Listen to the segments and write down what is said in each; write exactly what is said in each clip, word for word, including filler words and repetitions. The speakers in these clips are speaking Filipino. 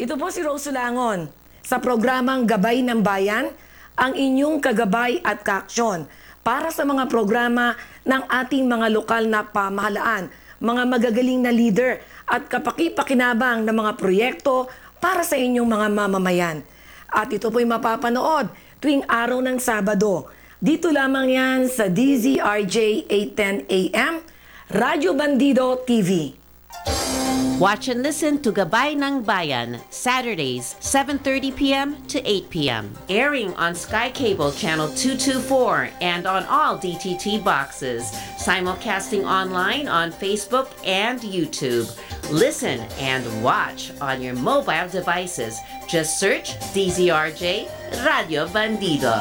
Ito po si Rose Sulangon sa programang Gabay ng Bayan, ang inyong kagabay at kaaksyon para sa mga programa ng ating mga lokal na pamahalaan, mga magagaling na leader at kapaki-pakinabang na mga proyekto para sa inyong mga mamamayan. At ito po'y mapapanood tuwing araw ng Sabado. Dito lamang yan sa D Z R J eight ten A M, Radyo Bandido T V. Watch and listen to Gabay ng Bayan, Saturdays, seven thirty p m to eight p m Airing on Sky Cable Channel two twenty-four and on all D T T boxes. Simulcasting online on Facebook and YouTube. Listen and watch on your mobile devices. Just search D Z R J Radio Bandido.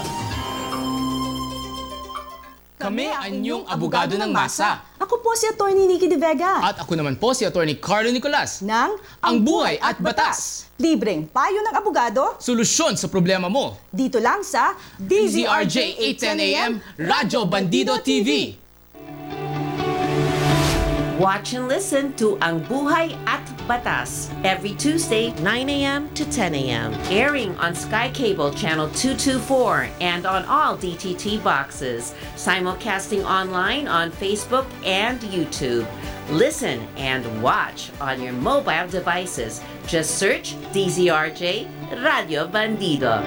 Kami ang inyong abogado ng masa. Ako po si Attorney Nikki De Vega. At ako naman po si Attorney Carlo Nicolas. ng Ang Buhay at Batas. Libreng payo ng abogado Solusyon sa problema mo. dito lang sa D Z R J eight ten A M, Radyo Bandido T V. Watch and listen to Ang Buhay at Batas every Tuesday, nine a m to ten a m Airing on Sky Cable Channel two twenty-four and on all D T T boxes. Simulcasting online on Facebook and YouTube. Listen and watch on your mobile devices. Just search D Z R J Radio Bandido.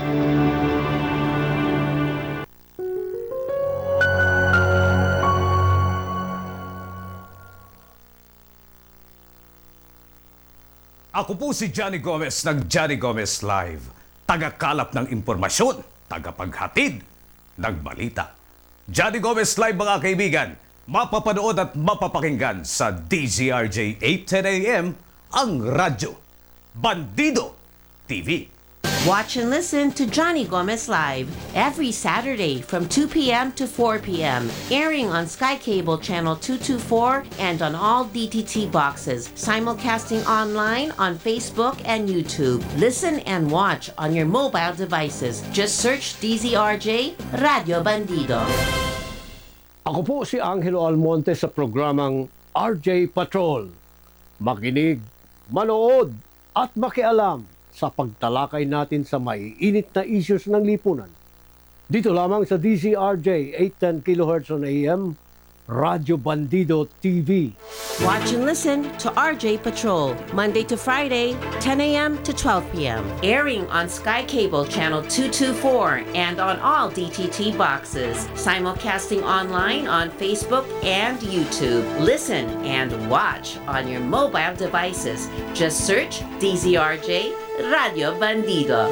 Ako po si Johnny Gomez ng Johnny Gomez Live. Tagakalap ng impormasyon, tagapaghatid ng balita. Johnny Gomez Live mga kaibigan, mapapanood at mapapakinggan sa D Z R J eight ten A M, ang radyo Bandido T V. Watch and listen to Johnny Gomez Live every Saturday from two p m to four p m Airing on Sky Cable Channel two twenty-four and on all D T T boxes. Simulcasting online on Facebook and YouTube. Listen and watch on your mobile devices. Just search D Z R J Radio Bandido. Ako po si Angelo Almonte sa programang R J Patrol. Makinig, manood at makialam sa pagtalakay natin sa maiinit na issues ng lipunan. Dito lamang sa D Z R J eight ten kilohertz on A M, Radyo Bandido T V. Watch and listen to R J Patrol, Monday to Friday, ten a m to twelve p m Airing on Sky Cable Channel two twenty-four and on all D T T boxes. Simulcasting online on Facebook and YouTube. Listen and watch on your mobile devices. Just search D Z R J Radio Bandido.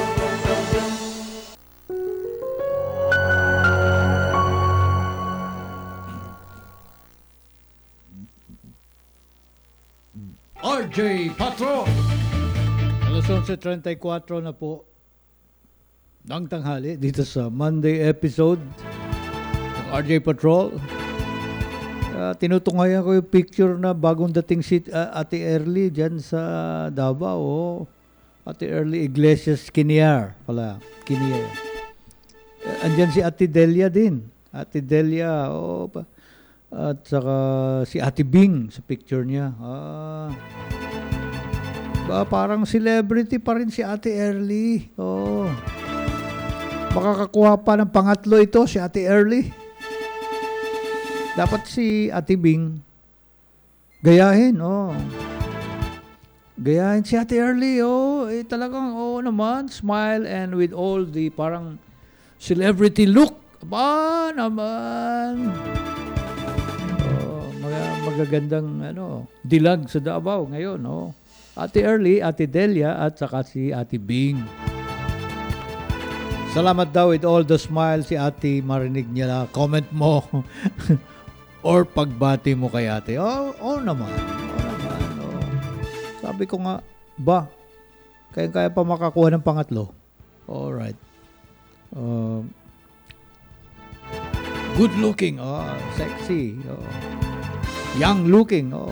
R J Patrol. Alas onse trenta y cuatro na po ng tanghali dito sa Monday episode ng R J Patrol. Uh, tinutungayan ko yung picture na bagong dating si uh, Ate Early dyan sa Davao. Oh. Ate Early Iglesias Kiniar pala. Kiniar. Uh, andyan si Ate Delia din. Ate Delia. Oh, pa. At saka si Ate Bing sa picture niya. Ah, ba, parang celebrity pa rin si Ate Early. Oh. Makakakuha pa ng pangatlo ito si Ate Early. Dapat si Ate Bing gayahin. Oh. Gayahin si Ate Early. Oh. Eh, talagang oh naman. Smile and with all the parang celebrity look. Ba naman. Magagandang ano, dilag sa Davao ngayon, no? Ate Early, Ate Delia at saka si Ate Bing. Salamat daw with all the smile si Ate, marinig niya na comment mo or pagbati mo kay Ate. Oh, oh naman. Oh naman. Oh. Sabi ko nga, ba, kaya-kaya pa makakuha ng pangatlo. All right. Uh, good looking, oh, sexy. Oh. Young looking, oo.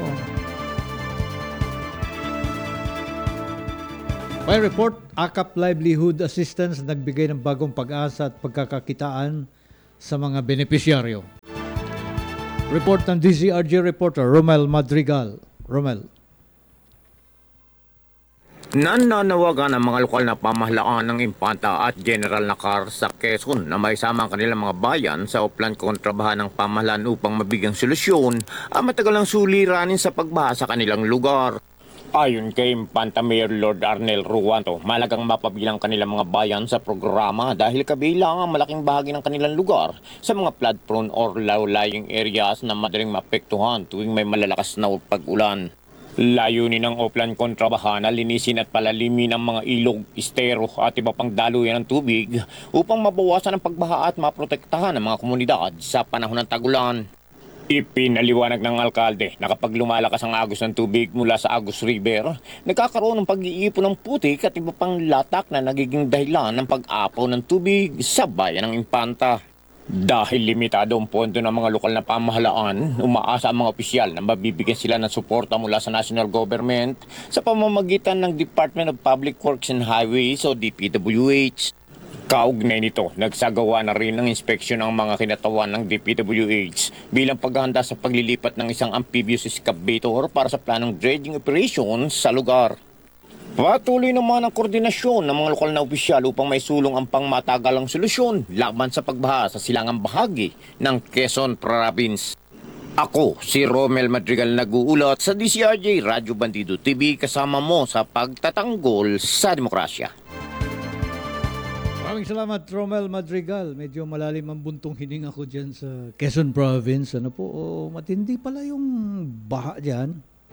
By report, A K A P Livelihood Assistance nagbigay ng bagong pag-asa at pagkakakitaan sa mga benepisyaryo. Report ng D Z R J reporter Romel Madrigal. Romel. Nananawagan ang mga lokal na pamahalaan ng Impanta at General Nakar sa Quezon na may sama ang kanilang mga bayan sa uplan kontrabahan ng pamahalaan upang mabigyang solusyon ang matagalang suliranin sa pagbaha sa kanilang lugar. Ayon kay Impanta Mayor Lord Arnel Ruanto, malagang mapabilang kanilang mga bayan sa programa dahil kabilang ang malaking bahagi ng kanilang lugar sa mga flood-prone or low-lying areas na madaling maapektuhan tuwing may malalakas na pag-ulan. Layunin ng Oplan kontrabahan na linisin at palalimin ang mga ilog, estero at iba pang daluyan ng tubig upang mabawasan ang pagbaha at maprotektahan ang mga komunidad sa panahon ng tagulan. Ipinaliwanag ng alkalde na kapag lumalakas ang agos ng tubig mula sa Agus River, nagkakaroon ng pag-iipon ng putik at iba pang latak na nagiging dahilan ng pag-apaw ng tubig sa bayan ng Impanta. Dahil limitado ang pondo ng mga lokal na pamahalaan, umaasa ang mga opisyal na mabibigyan sila ng suporta mula sa national government sa pamamagitan ng Department of Public Works and Highways o D P W H. Kaugnay nito, nagsagawa na rin ng inspeksyon ang mga kinatawan ng D P W H bilang paghahanda sa paglilipat ng isang amphibious excavator para sa planong dredging operations sa lugar. Patuloy naman ang koordinasyon ng mga lokal na opisyal upang may sulong ang pangmatagalang solusyon laban sa pagbaha sa silangang bahagi ng Quezon Province. Ako, si Romel Madrigal nag-uulat sa D C R J Radyo Bandido T V kasama mo sa pagtatanggol sa demokrasya. Maraming salamat, Romel Madrigal. Medyo malalim ang buntong hininga ko dyan sa Quezon Province. Ano po, oh, matindi pala yung baha dyan.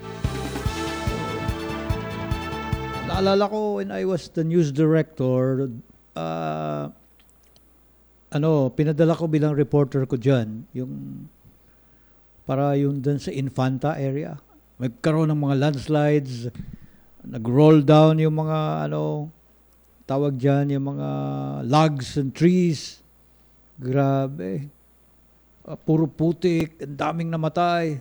Naalala ko when I was the news director, uh, ano, pinadala ko bilang reporter ko dyan, yung, para yun dun sa Infanta area. Magkaroon ng mga landslides, nag-roll down yung mga, ano, tawag dyan, yung mga logs and trees. Grabe. Uh, puro putik, ang daming namatay.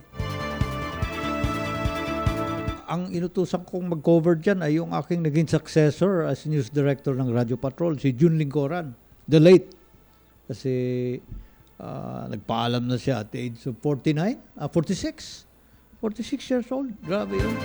Ang inutusan kong mag-cover dyan ay yung aking naging successor as news director ng Radyo Patrol, si Jun Lingcoran, the late. Kasi uh, nagpaalam na siya at the age of forty-nine, uh, forty-six. forty-six years old. Grabe yun.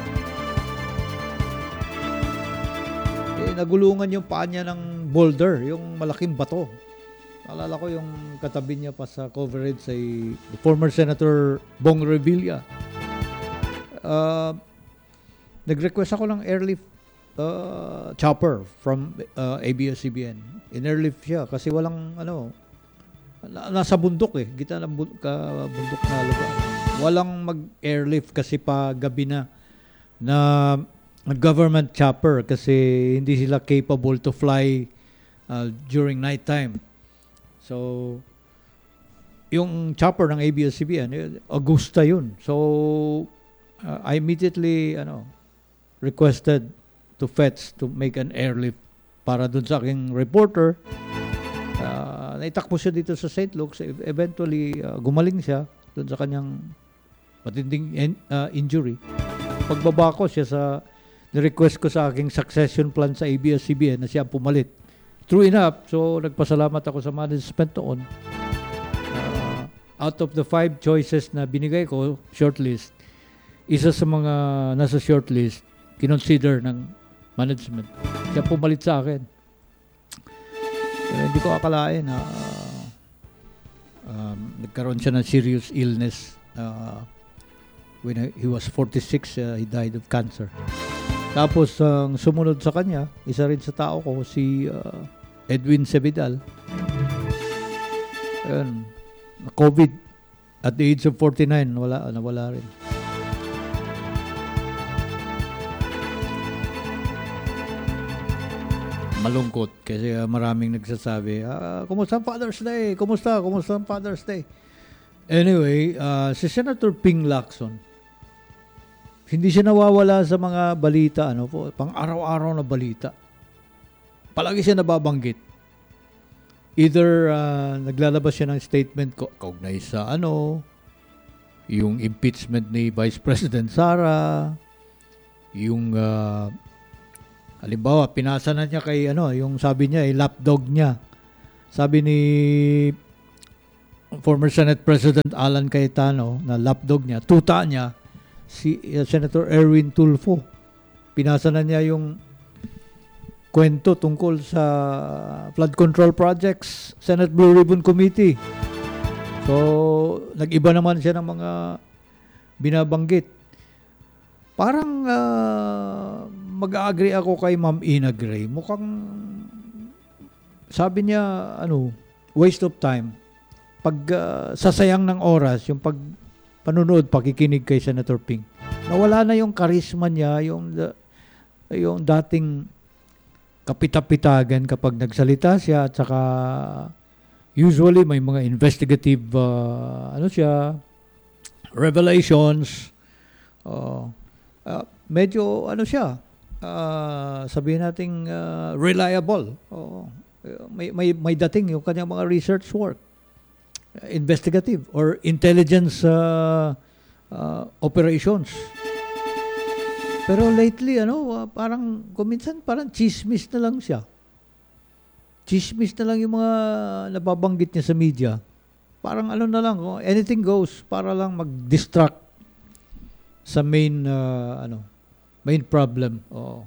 Eh, nagulungan yung paa niya ng boulder, yung malaking bato. Alala ko yung katabi niya pa sa coverage ay the former Senator Bong Revilla. Uh, Nag-request ako ng airlift uh, chopper from uh, A B S C B N. In-airlift siya kasi walang ano, na, nasa bundok eh, gitna ng bu- ka, bundok na lugar. Walang mag-airlift kasi pa gabi na na government chopper kasi hindi sila capable to fly uh, during night time. So yung chopper ng A B S C B N, Augusta yun. So uh, I immediately ano requested to Feds to make an airlift para dun sa aking reporter. Uh, naitakbo siya dito sa Saint Luke's. Eventually, uh, gumaling siya dun sa kanyang matinding in, uh, injury. Pagbaba ko siya sa nirequest ko sa aking succession plan sa A B S C B N na siya pumalit. True enough, so nagpasalamat ako sa management noon. Uh, out of the five choices na binigay ko, shortlist, isa sa mga nasa shortlist, kinonsider ng management. Siya pumalit sa akin. Pero hindi ko akalain na uh, um, nagkaroon siya ng serious illness. Uh, when he was forty-six, uh, he died of cancer. Tapos, ang uh, sumunod sa kanya, isa rin sa tao ko, si uh, Edwin Sebidal. Ayun, COVID. At the age of forty-nine, wala, nawala rin. Malungkot kasi uh, maraming nagsasabi, ah, kumusta ang Father's Day? Kumusta? Kumusta ang Father's Day? Anyway, uh, si Senator Ping Lacson, hindi siya nawawala sa mga balita, ano po, pang araw-araw na balita. Palagi siya nababanggit. Either uh, naglalabas siya ng statement ko, kaugnay sa ano, yung impeachment ni Vice President Sara, yung uh, halimbawa, pinasa na niya kay ano, yung sabi niya, eh, lapdog niya. Sabi ni former Senate President Alan Cayetano na lapdog niya, tuta niya, si uh, Senator Erwin Tulfo. Pinasa na niya yung kwento tungkol sa flood control projects, Senate Blue Ribbon Committee. So, nag-iba naman siya ng mga binabanggit. Parang uh, mag-agree ako kay Ma'am Ina Gray. Mukhang sabi niya, ano, waste of time. Pag uh, sasayang ng oras, yung pag panunood, pakikinig kay Senator Ping. Nawala na yung karisma niya, yung, the, yung dating kapitapitagan kapag nagsalita siya, at saka usually may mga investigative, uh, ano siya, revelations. Uh, uh, medyo, ano siya, uh, sabihin nating uh, reliable. Uh, may, may, may dating yung kanyang mga research work. Investigative or intelligence uh, uh, operations. Pero lately, ano, uh, parang kuminsan parang chismis na lang siya. Chismis na lang yung mga nababanggit niya sa media. Parang ano na lang, oh, anything goes para lang mag-distract sa main uh, ano, main problem. Oh.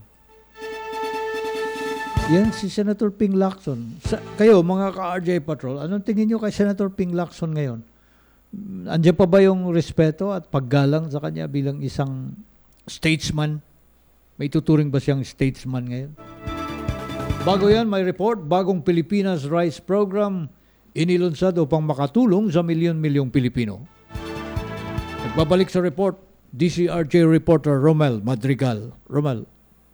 Yan si Senator Ping Lacson. Sa, kayo, mga ka-R J Patrol, anong tingin nyo kay Senator Ping Lacson ngayon? Andiyan pa ba yung respeto at paggalang sa kanya bilang isang statesman? May tuturing ba siyang statesman ngayon? Bago yan, may report, bagong Pilipinas Rice Program inilunsad upang makatulong sa milyon-milyong Pilipino. Nagbabalik sa report, D C R J reporter Romel Madrigal. Romel.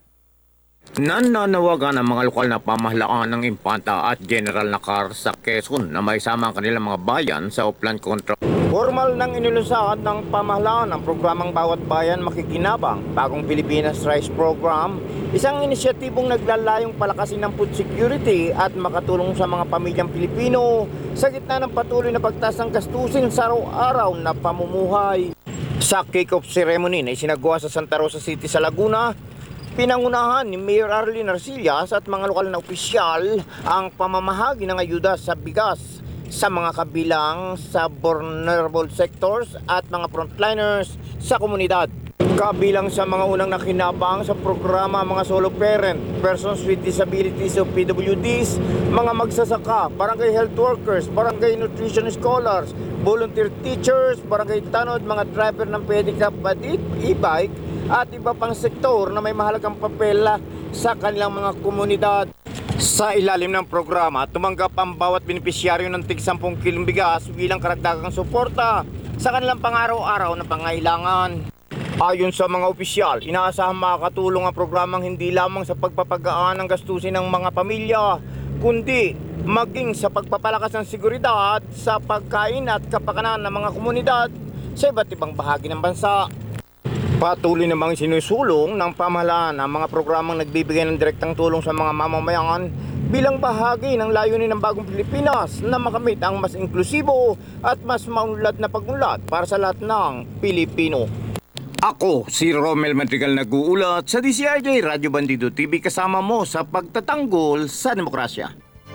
Nananawagan ang mga lokal na pamahalaan ng Impanta at General Nakar sa Quezon na may sama ang kanilang mga bayan sa uplan kontra. Formal nang inilunsad ng pamahalaan ang programang Bawat Bayan Makikinabang, bagong Pilipinas Rice Program, isang inisyatibong naglalayong palakasin ng food security at makatulong sa mga pamilyang Pilipino sa gitna ng patuloy na pagtaas ng gastusin sa araw-araw na pamumuhay. Sa kick-off ceremony na isinagawa sa Santa Rosa City sa Laguna, pinangunahan ni Mayor Arlene Arcillas at mga lokal na opisyal ang pamamahagi ng ayuda sa bigas sa mga kabilang sa vulnerable sectors at mga frontliners sa komunidad. Kabilang sa mga unang nakinabang sa programa mga solo parent, persons with disabilities o P W Ds, mga magsasaka, barangay health workers, barangay nutrition scholars, volunteer teachers, barangay tanod, mga driver ng pedicab at e-bike, at iba pang sektor na may mahalagang papel sa kanilang mga komunidad. Sa ilalim ng programa, tumanggap ang bawat benepisyaryo ng tig sampung kilong bigas bilang karagdagang suporta sa kanilang pang-araw-araw na pangailangan. Ayon sa mga opisyal, inaasahang makakatulong ang programang hindi lamang sa pagpapagaan ng gastusin ng mga pamilya, kundi maging sa pagpapalakas ng seguridad sa pagkain at kapakanan ng mga komunidad sa iba't ibang bahagi ng bansa. Patuloy namang sinusulong ng pamahalaan ang mga programang nagbibigay ng direktang tulong sa mga mamamayan bilang bahagi ng layunin ng bagong Pilipinas na makamit ang mas inklusibo at mas maunlad na pagunlad para sa lahat ng Pilipino. Ako, si Romel Madrigal nag-uulat sa D C R J Radyo Bandido T V kasama mo sa pagtatanggol sa demokrasya.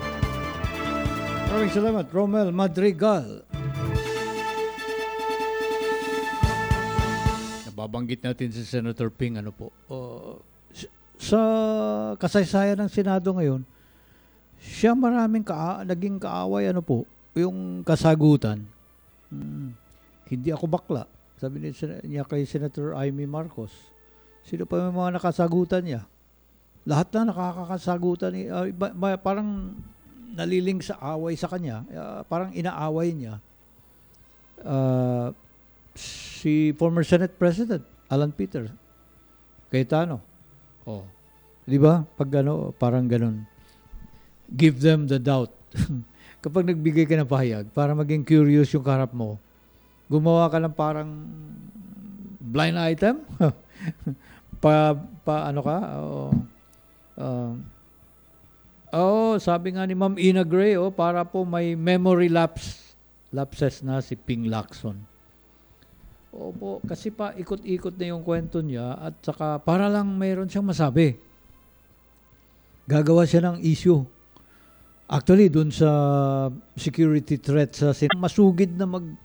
Maraming salamat, Romel Madrigal. Nababanggit natin si Senator Ping, ano po. Uh, sa kasaysayan ng Senado ngayon, siya maraming ka naging kaaway, ano po, yung kasagutan. Hmm, hindi ako bakla. Sabi niya kay Senator Amy Marcos. Sino pa yung mga nakasagutan niya? Lahat na nakakakasagutan niya. Uh, parang naliling sa away sa kanya. Uh, parang inaaway niya. Uh, si former Senate President Alan Peter Cayetano. Oh. 'Di ba? Pag ano, parang ganun. Give them the doubt. Kapag nagbigay ka ng pahayag para maging curious yung kaharap mo, gumawa ka ng parang blind item. pa pa ano ka? Oh. Uh, oh, sabi nga ni Ma'am Ina Gray, oh, para po may memory lapse lapses na si Ping Lacson. Opo, kasi pa ikot-ikot na yung kwento niya at saka para lang mayroon siyang masabi. Gagawa siya ng issue. Actually, dun sa security threat sa sin- masugid na mag